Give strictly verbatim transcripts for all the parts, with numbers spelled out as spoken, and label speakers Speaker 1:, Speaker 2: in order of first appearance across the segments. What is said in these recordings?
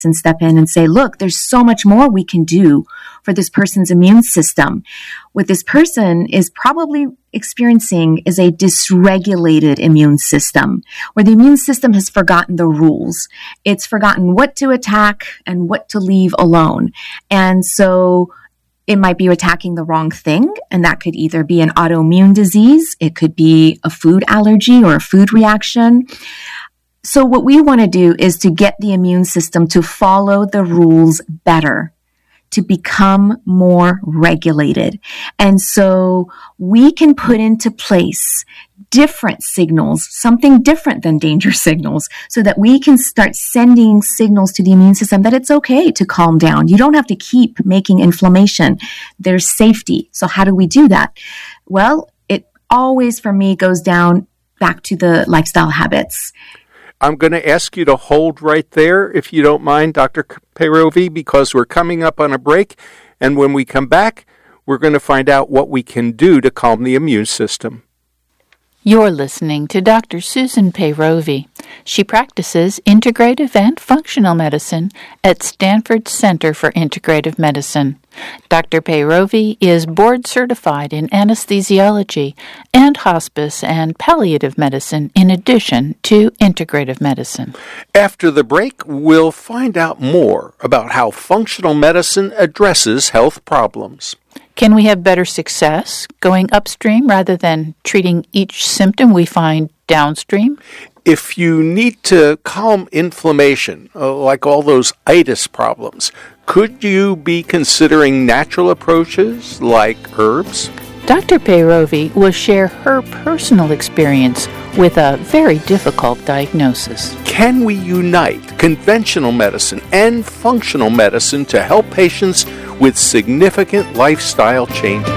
Speaker 1: and step in and say, look, there's so much more we can do for this person's immune system. What this person is probably experiencing is a dysregulated immune system, where the immune system has forgotten the rules. It's forgotten what to attack and what to leave alone. And so it might be attacking the wrong thing, and that could either be an autoimmune disease, it could be a food allergy or a food reaction. So what we want to do is to get the immune system to follow the rules better, to become more regulated. And so we can put into place different signals, something different than danger signals, so that we can start sending signals to the immune system that it's okay to calm down. You don't have to keep making inflammation. There's safety. So how do we do that? Well, it always, for me, goes down back to the lifestyle habits.
Speaker 2: I'm going to ask you to hold right there, if you don't mind, Doctor Peyrovi, because we're coming up on a break. And when we come back, we're going to find out what we can do to calm the immune system.
Speaker 3: You're listening to Doctor Susan Peyrovi. She practices integrative and functional medicine at Stanford Center for Integrative Medicine. Doctor Peyrovi is board certified in anesthesiology and hospice and palliative medicine in addition to integrative medicine.
Speaker 2: After the break, we'll find out more about how functional medicine addresses health problems.
Speaker 3: Can we have better success going upstream rather than treating each symptom we find downstream?
Speaker 2: If you need to calm inflammation, uh, like all those itis problems, could you be considering natural approaches like herbs?
Speaker 3: Doctor Peyrovi will share her personal experience with a very difficult diagnosis.
Speaker 2: Can we unite conventional medicine and functional medicine to help patients with significant lifestyle changes?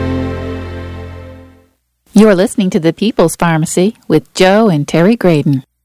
Speaker 3: You're listening to The People's Pharmacy with Joe and Terry Graydon.